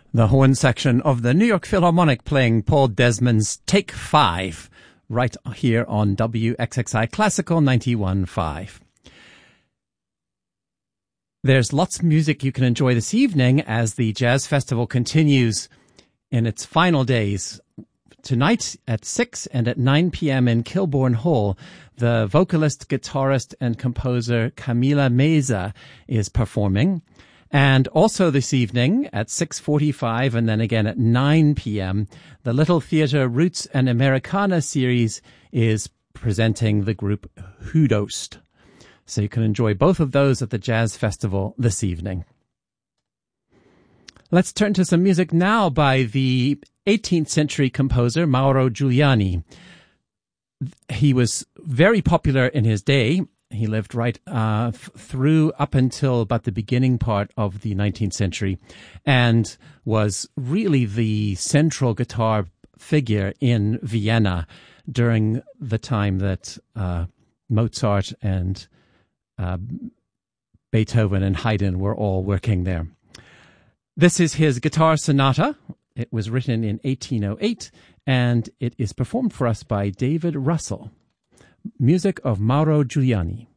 The horn section of the New York Philharmonic playing Paul Desmond's Take 5 right here on WXXI Classical 91.5. There's lots of music you can enjoy this evening as the Jazz Festival continues in its final days. Tonight at 6 and at 9 p.m. in Kilbourne Hall, the vocalist, guitarist, and composer Camila Meza is performing. And also this evening at 6:45 and then again at 9 p.m., the Little Theatre Roots and Americana series is presenting the group Hudost. So you can enjoy both of those at the Jazz Festival this evening. Let's turn to some music now by the 18th century composer Mauro Giuliani. He was very popular in his day. He lived right through up until about the beginning part of the 19th century and was really the central guitar figure in Vienna during the time that Mozart and Beethoven and Haydn were all working there. This is his guitar sonata. It was written in 1808 and it is performed for us by David Russell. Music of Mauro Giuliani.